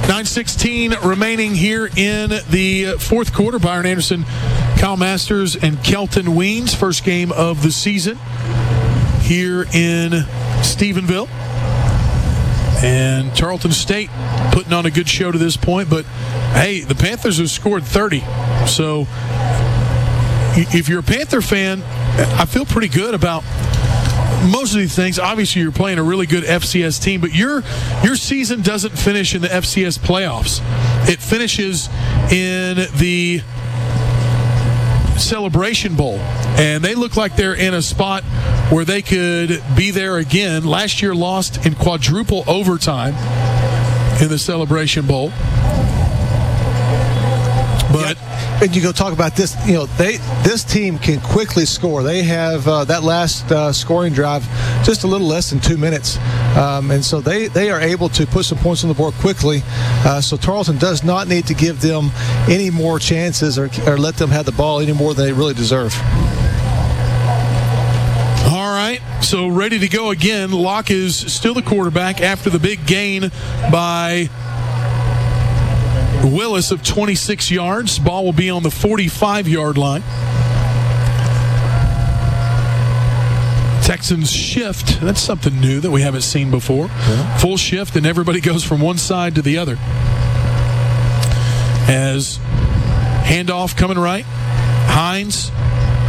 9:16 remaining here in the fourth quarter. Byron Anderson, Kyle Masters, and Kelton Weens. First game of the season here in Stephenville. And Tarleton State putting on a good show to this point. But, hey, the Panthers have scored 30. So if you're a Panther fan, I feel pretty good about most of these things. Obviously, you're playing a really good FCS team, but your season doesn't finish in the FCS playoffs. It finishes in the Celebration Bowl, and they look like they're in a spot where they could be there again. Last year lost in quadruple overtime in the Celebration Bowl. But and you go talk about this, this team can quickly score. They have that last scoring drive just a little less than 2 minutes, and so they are able to put some points on the board quickly. So Tarleton does not need to give them any more chances or let them have the ball any more than they really deserve. All right, so ready to go again. Locke is still the quarterback after the big gain by Willis of 26 yards. Ball will be on the 45-yard line. Texans shift. That's something new that we haven't seen before. Yeah. Full shift, and everybody goes from one side to the other. As handoff coming right. Hines